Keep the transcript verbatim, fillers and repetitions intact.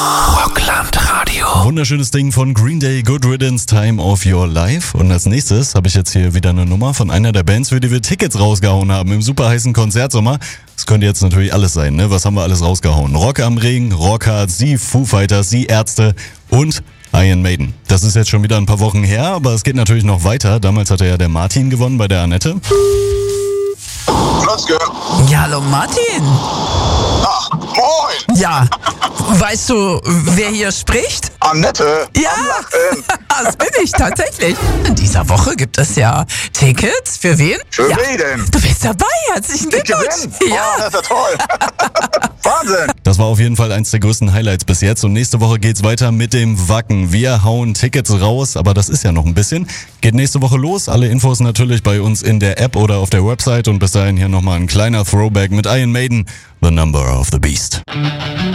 Rockland Radio. Wunderschönes Ding von Green Day, Good Riddance, Time of Your Life. Und als nächstes habe ich jetzt hier wieder eine Nummer von einer der Bands, für die wir Tickets rausgehauen haben im super heißen Konzertsommer. Das könnte jetzt natürlich alles sein, ne? Was haben wir alles rausgehauen? Rock am Ring, Rockhard, Sie Foo Fighters, Sie Ärzte und Iron Maiden. Das ist jetzt schon wieder ein paar Wochen her, aber es geht natürlich noch weiter. Damals hatte ja der Martin gewonnen bei der Annette. Klotzke. Ja, hallo Martin. Ach, moin. Ja, weißt du, wer hier spricht? Annette. Ja, das bin ich tatsächlich. In dieser Woche gibt es ja Tickets. Für wen? Für ja. wen denn? Du bist dabei. Herzlichen Ich Glückwunsch. gewinne. Ja. Oh, das ist ja toll. Wahnsinn. Das war auf jeden Fall eins der größten Highlights bis jetzt. Und nächste Woche geht's weiter mit dem Wacken. Wir hauen Tickets raus, aber das ist ja noch ein bisschen. Geht nächste Woche los. Alle Infos natürlich bei uns in der App oder auf der Website. Und bis dahin hier nochmal ein kleiner Throwback mit Iron Maiden, The Number of the Beast.